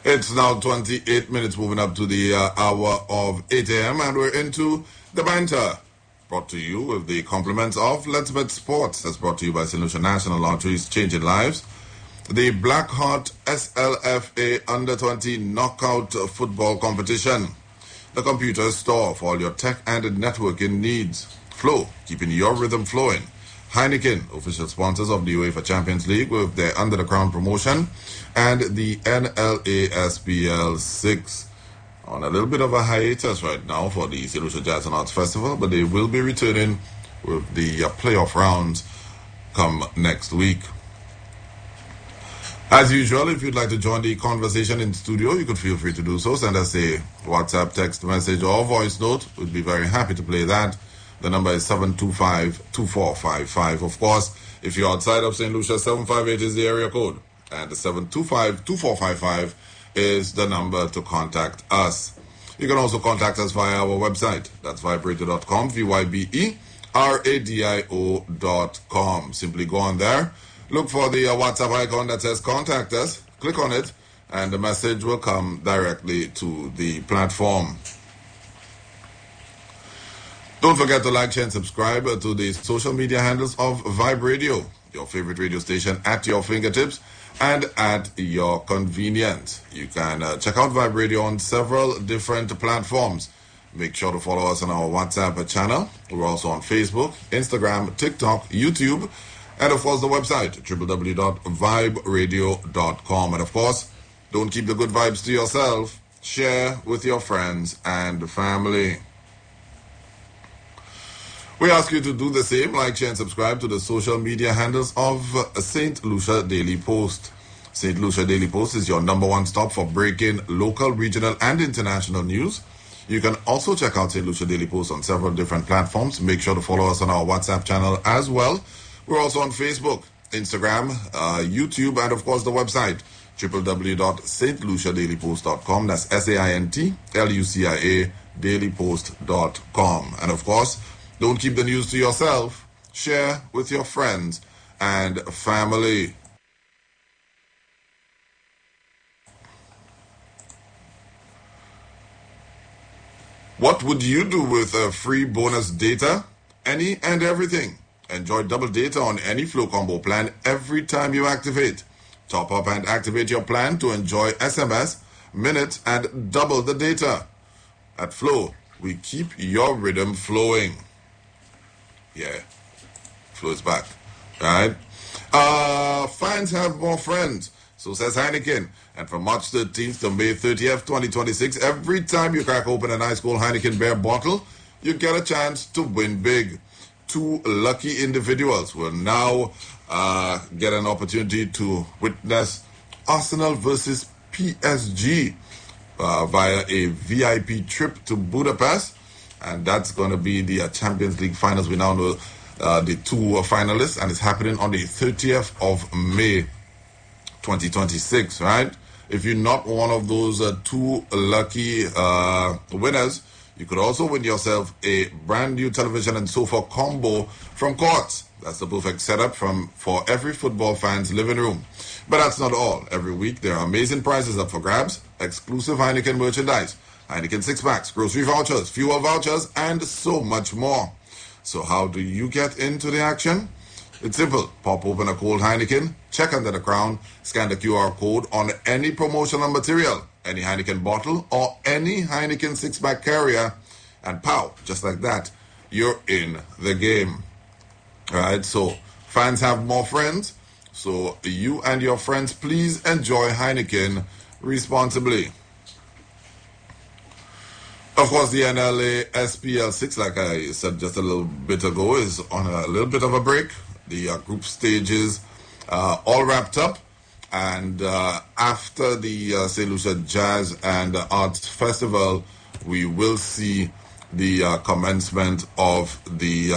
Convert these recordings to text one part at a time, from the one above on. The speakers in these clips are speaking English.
It's now 28 minutes moving up to the hour of 8 a.m. and we're into the banter. Brought to you with the compliments of Let's Bet Sports. That's brought to you by St. Lucia National Lotteries, changing lives. The Blackheart SLFA Under-20 Knockout Football Competition. The computer store for all your tech and networking needs. Flow, keeping your rhythm flowing. Heineken, official sponsors of the UEFA Champions League with their Under the Crown promotion, and the NLASPL 6 on a little bit of a hiatus right now for the St. Lucia Jazz and Arts Festival, but they will be returning with the playoff rounds come next week. As usual, if you'd like to join the conversation in studio, you could feel free to do so. Send us a WhatsApp, text message, or voice note. We'd be very happy to play that. The number is 725-2455. Of course, if you're outside of St. Lucia, 758 is the area code. And the 725-2455 is the number to contact us. You can also contact us via our website. That's vibradio.com, VYBERADIO.com. Simply go on there. Look for the WhatsApp icon that says contact us. Click on it, and the message will come directly to the platform. Don't forget to like, share, and subscribe to the social media handles of Vibe Radio, your favorite radio station at your fingertips and at your convenience. You can check out Vibe Radio on several different platforms. Make sure to follow us on our WhatsApp channel. We're also on Facebook, Instagram, TikTok, YouTube, and of course the website, www.viberadio.com. And of course, don't keep the good vibes to yourself. Share with your friends and family. We ask you to do the same, like, share, and subscribe to the social media handles of St. Lucia Daily Post. St. Lucia Daily Post is your number one stop for breaking local, regional, and international news. You can also check out St. Lucia Daily Post on several different platforms. Make sure to follow us on our WhatsApp channel as well. We're also on Facebook, Instagram, YouTube, and of course the website, www.stluciadailypost.com. That's SAINTLUCIA dailypost.com. And of course, don't keep the news to yourself. Share with your friends and family. What would you do with free bonus data? Any and everything. Enjoy double data on any Flow Combo plan every time you activate. Top up and activate your plan to enjoy SMS, minutes, and double the data. At Flow, we keep your rhythm flowing. Yeah, Flow is back. All right. Fans have more friends. So says Heineken. And from March 13th to May 30th, 2026, every time you crack open an ice cold Heineken beer bottle, you get a chance to win big. 2 lucky individuals will now get an opportunity to witness Arsenal versus PSG via a VIP trip to Budapest. And that's going to be the Champions League finals. We now know the 2 finalists, and it's happening on the 30th of May, 2026, right? If you're not one of those 2 lucky winners, you could also win yourself a brand new television and sofa combo from Courts. That's the perfect setup for every football fan's living room. But that's not all. Every week, there are amazing prizes up for grabs, exclusive Heineken merchandise, Heineken 6-packs, grocery vouchers, fuel vouchers, and so much more. So how do you get into the action? It's simple. Pop open a cold Heineken, check under the crown, scan the QR code on any promotional material, any Heineken bottle, or any Heineken 6-pack carrier, and pow, just like that, you're in the game. All right, so fans have more friends, so you and your friends, please enjoy Heineken responsibly. Of course, the NLA SPL 6, like I said just a little bit ago, is on a little bit of a break. The group stages all wrapped up. And after the St. Lucia Jazz and Arts Festival, we will see the commencement of the,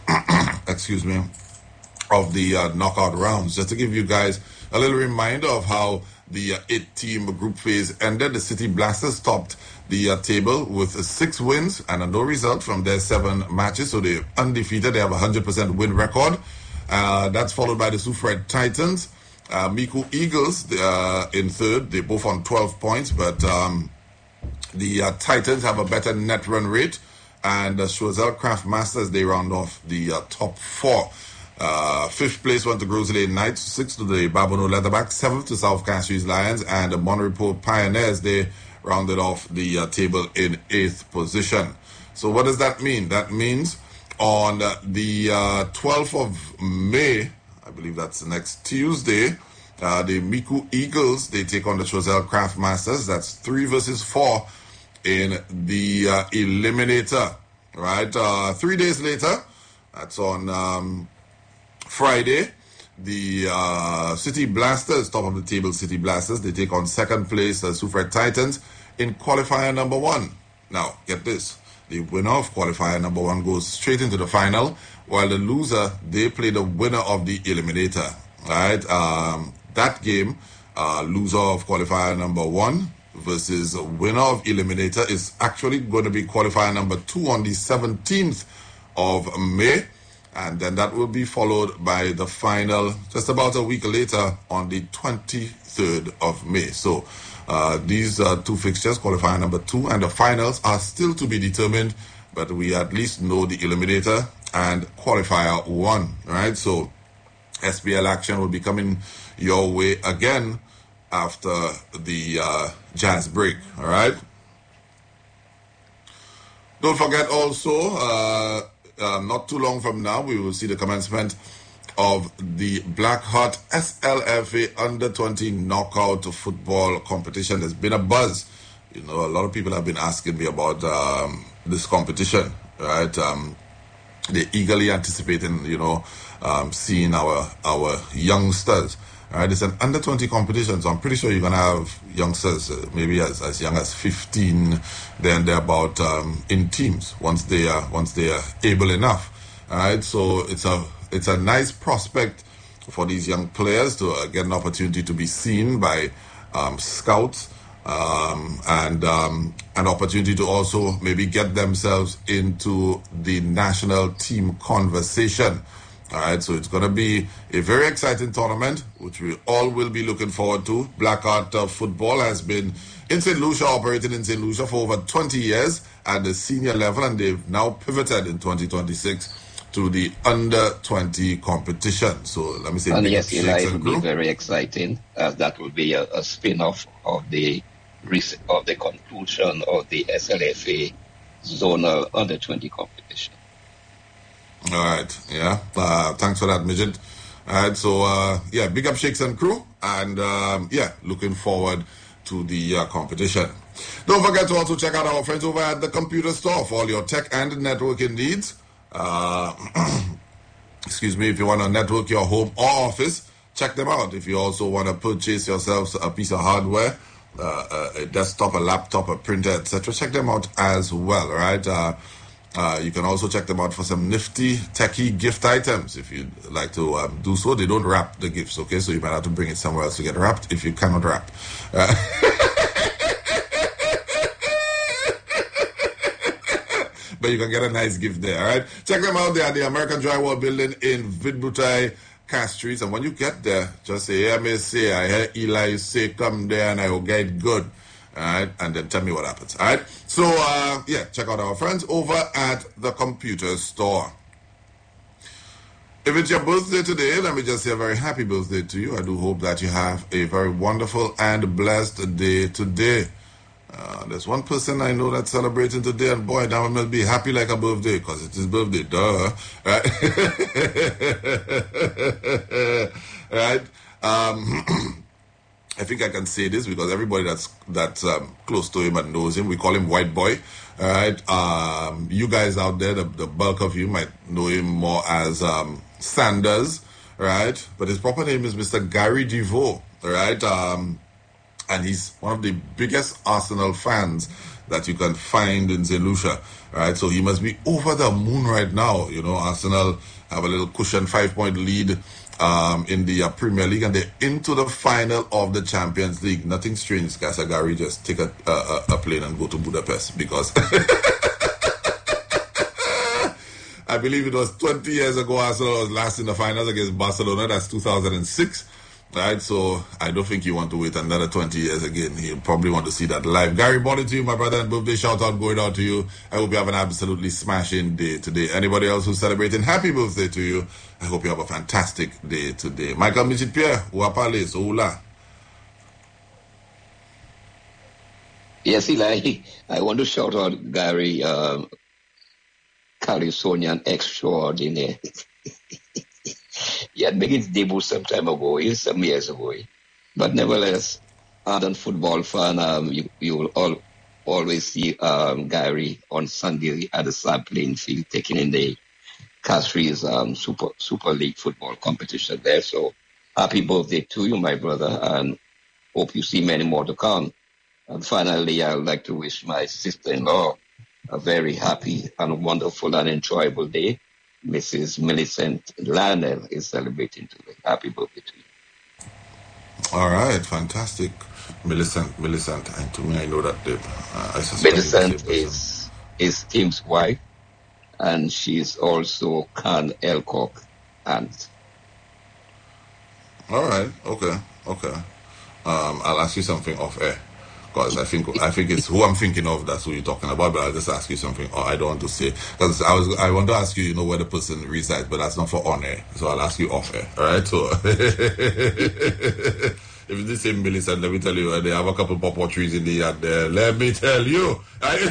of the knockout rounds. Just to give you guys a little reminder of how the 8-team group phase ended. The City Blasters topped the table with 6 wins and a no result from their 7 matches. So they're undefeated. They have a 100% win record. That's followed by the Sufred Titans. Miku Eagles in third. They're both on 12 points, but the Titans have a better net run rate. And Choiseul Craft Masters, they round off the top four. Fifth place went to Grosse Ile Knights, sixth to the Babono Leatherbacks, seventh to South Castries Lions, and the Monterey Pioneers, they rounded off the table in eighth position. So what does that mean? That means on the 12th of May, I believe that's the next Tuesday, the Miku Eagles, they take on the Choiseul Craft Masters. That's 3 versus 4 in the Eliminator, right? 3 days later, that's on Friday, the City Blasters, top of the table City Blasters, they take on second place Sufret Titans in qualifier number 1. Now, get this. The winner of qualifier number 1 goes straight into the final, while the loser, they play the winner of the Eliminator, right? That game, loser of qualifier number 1 versus winner of Eliminator is actually going to be qualifier number 2 on the 17th of May. And then that will be followed by the final just about a week later on the 23rd of May. So these 2 fixtures, qualifier number 2 and the finals, are still to be determined, but we at least know the Eliminator and qualifier 1, right? So SPL action will be coming your way again after the jazz break, all right? Don't forget also, not too long from now, we will see the commencement of the Black Hot SLFA Under-20 Knockout Football Competition. There's been a buzz. You know, a lot of people have been asking me about this competition, right? They're eagerly anticipating, you know, seeing our youngsters. Right, it's an under-20 competition, so I'm pretty sure you're going to have youngsters, maybe as young as 15, then they're about in teams once they are able enough. All right, so it's a nice prospect for these young players to get an opportunity to be seen by scouts and an opportunity to also maybe get themselves into the national team conversation. All right, so it's going to be a very exciting tournament, which we all will be looking forward to. Black Art Football has been in St. Lucia, operating in St. Lucia for over 20 years at the senior level, and they've now pivoted in 2026 to the under-20 competition. So let me say, and yes, Eli, it will be very exciting. That will be a spin-off of the conclusion of the SLFA zonal under-20 competition. All right, yeah. Thanks for that, Midget. All right, so yeah, big up Shakes and crew, and yeah, looking forward to the competition. Don't forget to also check out our friends over at the Computer Store for all your tech and networking needs. Excuse me, if you want to network your home or office, check them out. If you also want to purchase yourselves a piece of hardware, a desktop, a laptop, a printer, etc., check them out as well, right? You can also check them out for some nifty, techie gift items if you'd like to do so. They don't wrap the gifts, okay? So you might have to bring it somewhere else to get wrapped if you cannot wrap. But you can get a nice gift there, all right? Check them out. They are the American Drywall Building in Vidbutai, Castries. And when you get there, just say, hey, I may say, I heard Eli say, come there and I will get good. All right, and then tell me what happens. All right, so yeah, check out our friends over at the Computer Store. If it's your birthday today, let me just say a very happy birthday to you. I do hope that you have a very wonderful and blessed day today. There's one person I know that's celebrating today, and boy, that must be happy like a birthday because it's his birthday. Duh, right? Right. I think I can say this because everybody that's close to him and knows him, we call him White Boy. All right. You guys out there, the bulk of you might know him more as Sanders, right? But his proper name is Mr. Gary DeVoe, right? And he's one of the biggest Arsenal fans that you can find in St. Lucia, right? So he must be over the moon right now. You know, Arsenal have a little cushion 5-point lead in the Premier League, and they're into the final of the Champions League. Nothing strange, guys. Gary, just take a plane and go to Budapest because I believe it was 20 years ago Arsenal was last in the finals against Barcelona. That's 2006. Right, so I don't think you want to wait another 20 years again. You probably want to see that live. Gary, morning to you, my brother, and birthday shout out going out to you. I hope you have an absolutely smashing day today. Anybody else who's celebrating, happy birthday to you. I hope you have a fantastic day today. Michael Michit Pierre, Wapale, Soula. Yes, Eli, I want to shout out Gary Californian extraordinaire. He had made his debut some time ago, some years ago. But nevertheless, ardent football fan, you will always see Gary on Sunday at the Sad playing field taking in the Castries Super League football competition there. So happy birthday to you, my brother, and hope you see many more to come. And finally, I would like to wish my sister-in-law a very happy and wonderful and enjoyable day. Mrs. Millicent Lionel is celebrating today. Happy birthday to you. All right, fantastic. Millicent, and to me, I know that Millicent is Tim's wife, and she's also Khan Elcock aunt. All right, okay. I'll ask you something off air. Because I think it's who I'm thinking of. That's who you're talking about. But I'll just ask you something. Or I don't want to say because I want to ask you, where the person resides, but that's not for on air. So I'll ask you off air. All right. So if it's the same Millicent, let me tell you, they have a couple of pawpaw trees in the yard there. Let me tell you.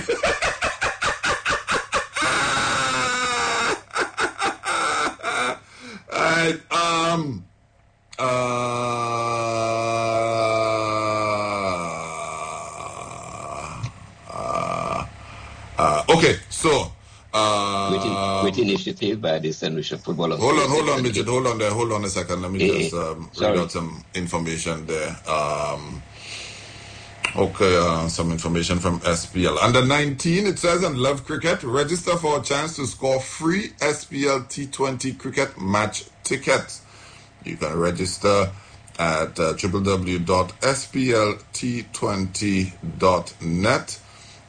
Okay, so great initiative by the St. Lucia Football Association. Hold on, Midget. Hold on a second. Let me just read out some information there. Some information from SPL. Under 19, it says, and Love Cricket, register for a chance to score free SPL T20 cricket match tickets. You can register at www.splT20.net.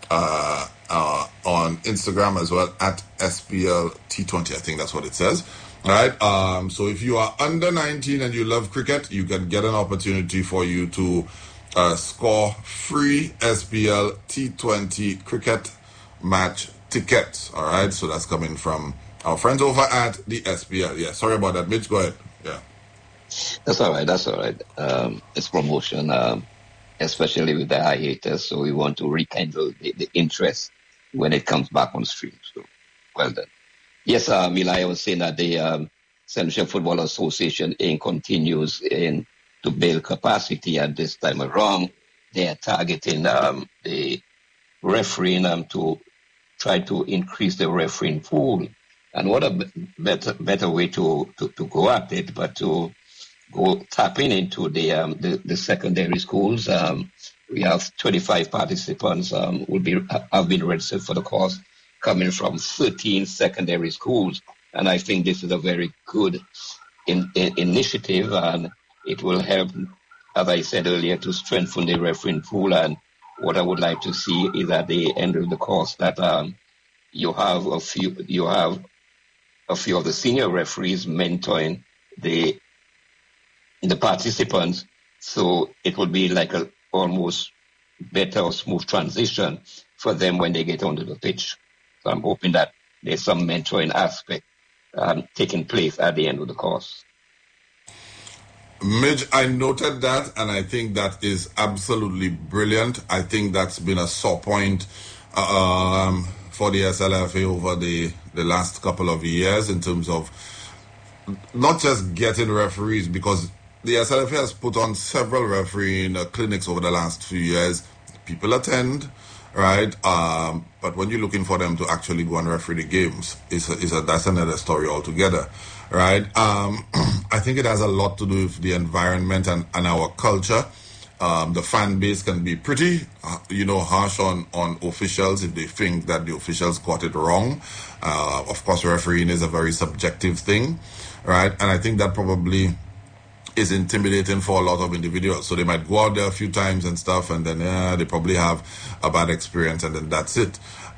On Instagram as well at SPL T20. I think that's what it says. All right. So if you are under 19 and you love cricket, you can get an opportunity for you to score free SPL T20 cricket match tickets. All right. So that's coming from our friends over at the SPL. Yeah. Sorry about that, Mitch. Go ahead. Yeah. That's all right. It's promotion. Especially with the hiatus, so we want to rekindle the interest when it comes back on stream. So, well done. Yes, Eli, I was saying that the St. Lucia Football Association continues to build capacity, and this time around, they are targeting the refereeing to try to increase the refereeing pool. And what a better way to go at it, but to go tapping into the secondary schools. We have 25 participants have been registered for the course coming from 13 secondary schools. And I think this is a very good initiative, and it will help, as I said earlier, to strengthen the refereeing pool. And what I would like to see is at the end of the course that you have a few of the senior referees mentoring the participants, so it will be like a almost better or smooth transition for them when they get onto the pitch. So I'm hoping that there's some mentoring aspect taking place at the end of the course. Midge, I noted that, and I think that is absolutely brilliant. I think that's been a sore point for the SLFA over the last couple of years in terms of not just getting referees, because the SLFA has put on several refereeing clinics over the last few years. People attend, right? But when you're looking for them to actually go and referee the games, that's another story altogether, right? I think it has a lot to do with the environment and our culture. The fan base can be pretty, harsh on officials if they think that the officials got it wrong. Of course, refereeing is a very subjective thing, right? And I think that probably is intimidating for a lot of individuals. So they might go out there a few times and stuff, and then they probably have a bad experience, and then that's it.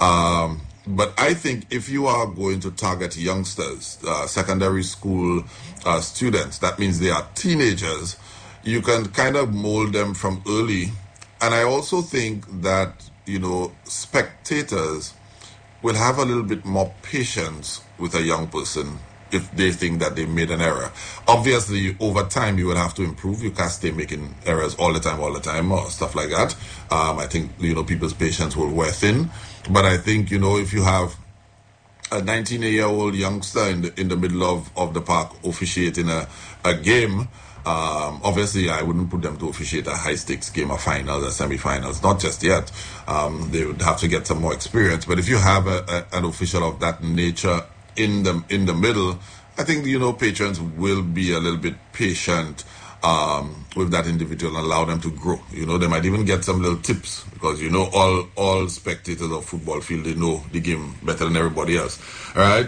But I think if you are going to target youngsters, secondary school students, that means they are teenagers, you can kind of mold them from early. And I also think that, spectators will have a little bit more patience with a young person if they think that they made an error. Obviously, over time, you will have to improve. You can't stay making errors all the time, or stuff like that. I think, people's patience will wear thin. But I think, if you have a 19-year-old youngster in the middle of the park officiating a game, obviously I wouldn't put them to officiate a high-stakes game or finals or semi-finals, not just yet. They would have to get some more experience. But if you have an official of that nature in the middle, I think, patrons will be a little bit patient with that individual and allow them to grow. They might even get some little tips because, all spectators of football feel they know the game better than everybody else. All right.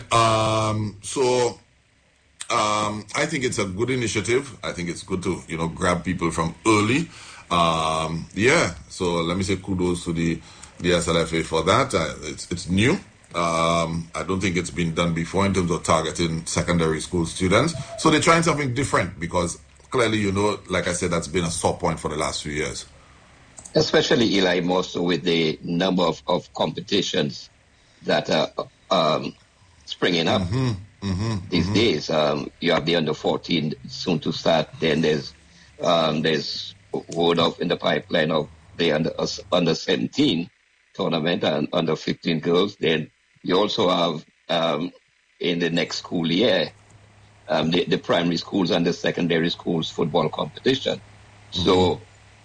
I think it's a good initiative. I think it's good to, grab people from early. So let me say kudos to the SLFA for that. It's new. I don't think it's been done before in terms of targeting secondary school students. So they're trying something different because clearly, like I said, that's been a sore point for the last few years. Especially, Eli, more so with the number of competitions that are springing up these days. You have the under 14 soon to start. Then there's word of in the pipeline of the under 17 tournament and under 15 girls. Then you also have in the next school year the primary schools and the secondary schools football competition. So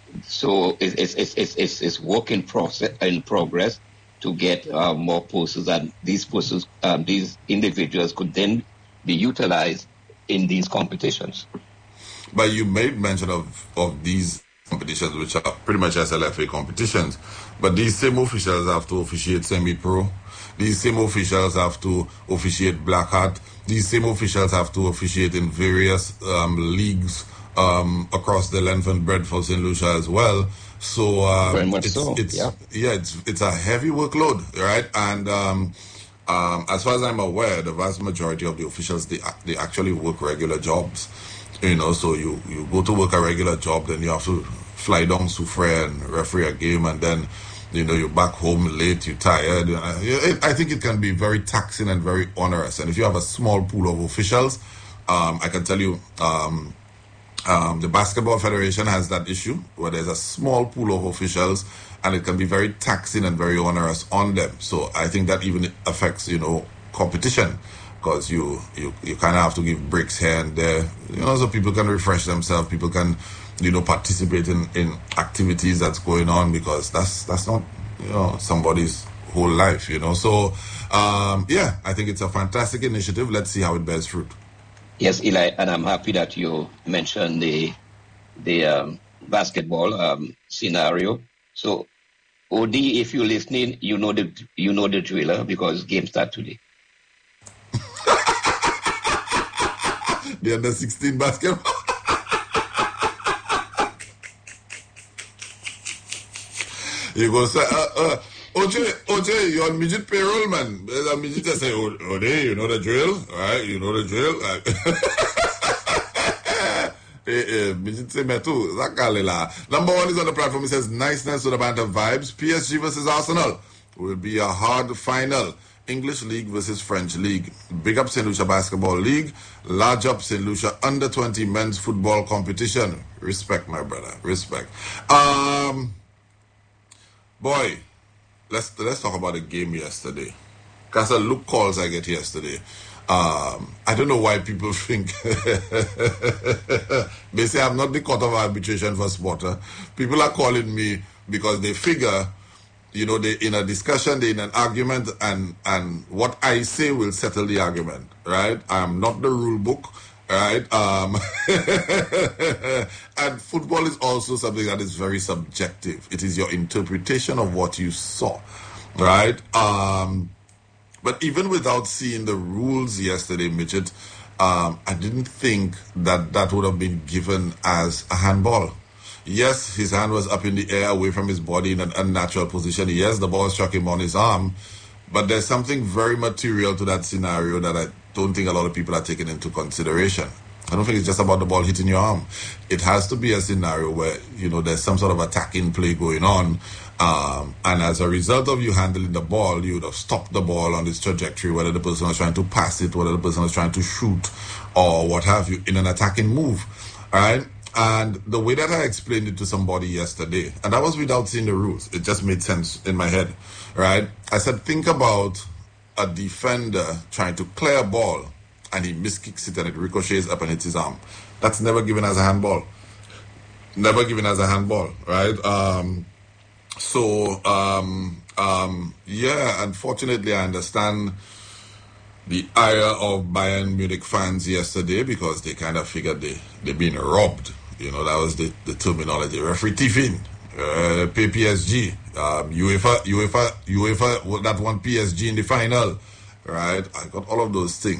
it's work in progress to get more posters, and these posters, these individuals could then be utilized in these competitions. But you made mention of these competitions, which are pretty much SLFA competitions, but these same officials have to officiate semi-pro. These same officials have to officiate Black Hat. These same officials have to officiate in various leagues across the length and breadth of St. Lucia as well. So it's a heavy workload, right? And as far as I'm aware, the vast majority of the officials they actually work regular jobs. So you go to work a regular job, then you have to fly down Soufrière and referee a game, and then you're back home late, you're tired. I think it can be very taxing and very onerous. And if you have a small pool of officials, I can tell you the Basketball Federation has that issue where there's a small pool of officials and it can be very taxing and very onerous on them. So I think that even affects, competition, because you kind of have to give breaks here and there, so people can refresh themselves, people can, participate in activities that's going on, because that's not, somebody's whole life, So, I think it's a fantastic initiative. Let's see how it bears fruit. Yes, Eli, and I'm happy that you mentioned the basketball scenario. So, OD, if you're listening, you know the drill, because game start today. The under 16 basketball. You go say, OJ, you're on midget payroll, man. There's a midget that say, OD, you know the drill, right? You know the drill. Midget say, me too. Number one is on the platform. It says, niceness to the band of vibes. PSG versus Arsenal will be a hard final. English League versus French League. Big up St. Lucia Basketball League. Large up St. Lucia under 20 men's football competition. Respect, my brother. Respect. Boy, let's talk about the game yesterday. Because the look calls I get yesterday. I don't know why people think they say I'm not the court of arbitration for sport. People are calling me because they figure, they in a discussion, they in an argument, and what I say will settle the argument, right? I am not the rule book, right? And football is also something that is very subjective. It is your interpretation of what you saw, right? But even without seeing the rules yesterday, Midget, I didn't think that would have been given as a handball. Yes, his hand was up in the air away from his body in an unnatural position. Yes, the ball struck him on his arm. But there's something very material to that scenario that I don't think a lot of people are taking into consideration. I don't think it's just about the ball hitting your arm. It has to be a scenario where, there's some sort of attacking play going on. And as a result of you handling the ball, you would have stopped the ball on its trajectory, whether the person was trying to pass it, whether the person was trying to shoot, or what have you, in an attacking move. All right? And the way that I explained it to somebody yesterday, and that was without seeing the rules, it just made sense in my head, right? I said, think about a defender trying to clear a ball, and he miskicks it and it ricochets up and hits his arm. That's never given as a handball. Never given as a handball, right? Yeah, unfortunately, I understand the ire of Bayern Munich fans yesterday because they kind of figured they've been robbed. That was the terminology. Referee tiffin, pay PSG, UEFA, that one PSG in the final, right? I got all of those things.